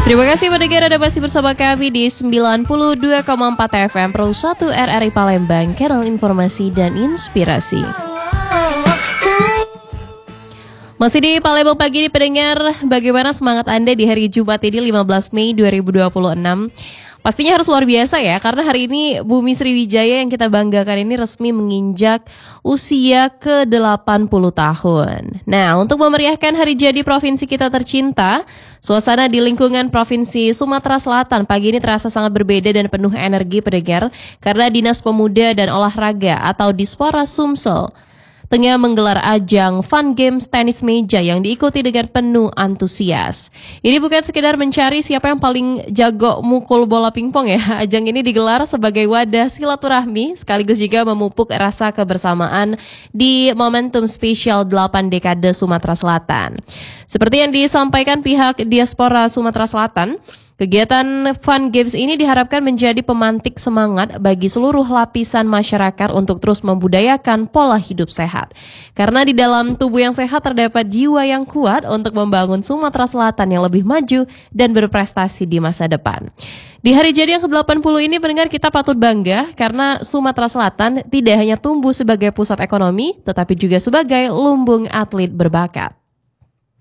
Terima kasih pendengar Anda masih bersama kami di 92,4 FM Pro 1 RRI Palembang, kanal informasi dan inspirasi. Masih di Palembang pagi nih pendengar, bagaimana semangat Anda di hari Jumat ini 15 Mei 2026? Pastinya harus luar biasa ya, karena hari ini Bumi Sriwijaya yang kita banggakan ini resmi menginjak usia ke-80 tahun. Nah, untuk memeriahkan hari jadi provinsi kita tercinta, suasana di lingkungan Provinsi Sumatera Selatan pagi ini terasa sangat berbeda dan penuh energi pendengar, karena Dinas Pemuda dan Olahraga atau Dispora Sumsel tengah menggelar ajang Fun Games tenis meja yang diikuti dengan penuh antusias. Ini bukan sekedar mencari siapa yang paling jago mukul bola pingpong ya. Ajang ini digelar sebagai wadah silaturahmi sekaligus juga memupuk rasa kebersamaan di momentum spesial 8 dekade Sumatera Selatan. Seperti yang disampaikan pihak Diaspora Sumatera Selatan, kegiatan Fun Games ini diharapkan menjadi pemantik semangat bagi seluruh lapisan masyarakat untuk terus membudayakan pola hidup sehat. Karena di dalam tubuh yang sehat terdapat jiwa yang kuat untuk membangun Sumatera Selatan yang lebih maju dan berprestasi di masa depan. Di hari jadi yang ke-80 ini pendengar kita patut bangga karena Sumatera Selatan tidak hanya tumbuh sebagai pusat ekonomi, tetapi juga sebagai lumbung atlet berbakat.